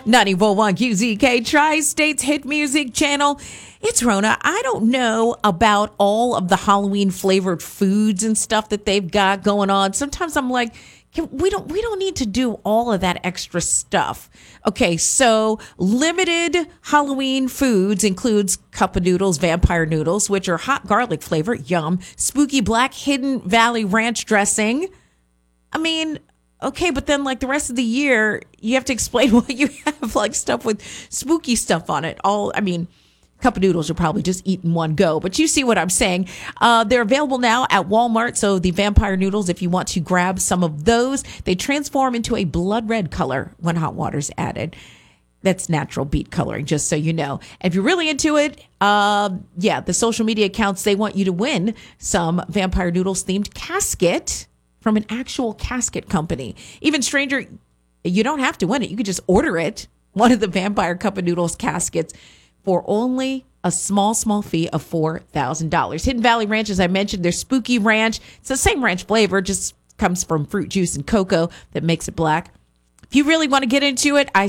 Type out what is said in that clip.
94.1 QZK, Tri-States Hit Music Channel. It's Rona. I don't know about all of the Halloween flavored foods and stuff that they've got going on. Sometimes I'm like, we don't need to do all of that extra stuff. Okay, so limited Halloween foods includes cup of noodles, vampire noodles, which are hot garlic flavor, yum. Spooky black Hidden Valley ranch dressing. I mean, okay, but then like the rest of the year, you have to explain why you have like stuff with spooky stuff on it. Cup of noodles you'll probably just eat in one go, but you see what I'm saying. They're available now at Walmart. So the vampire noodles, if you want to grab some of those, they transform into a blood red color when hot water's added. That's natural beet coloring, just so you know. If you're really into it, the social media accounts, they want you to win some vampire noodles themed casket from an actual casket company. Even stranger, you don't have to win it. You could just order it, one of the vampire cup of noodles caskets, for only a small fee of $4,000. Hidden Valley Ranch, as I mentioned, their spooky ranch. It's the same ranch flavor, just comes from fruit juice and cocoa that makes it black. If you really want to get into it, I